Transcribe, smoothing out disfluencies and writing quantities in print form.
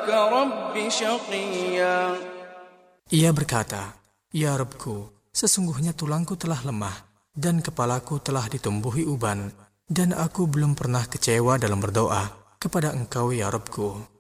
لك رب شقيا. Ia berkata, "Ya Rabbku, sesungguhnya tulangku telah lemah dan kepalaku telah ditumbuhi uban, dan aku belum pernah kecewa dalam berdoa kepada Engkau ya Rabbku."